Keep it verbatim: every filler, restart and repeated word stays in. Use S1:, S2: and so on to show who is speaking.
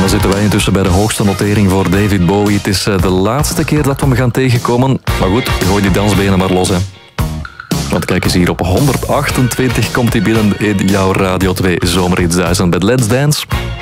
S1: dan zitten wij intussen bij de hoogste notering voor David Bowie. Het is de laatste keer dat we hem gaan tegenkomen. Maar goed, gooi die dansbenen maar los, hè. Want kijk eens hier, op honderdachtentwintig komt hij binnen in jouw Radio twee Zomerhits duizend bij Let's Dance.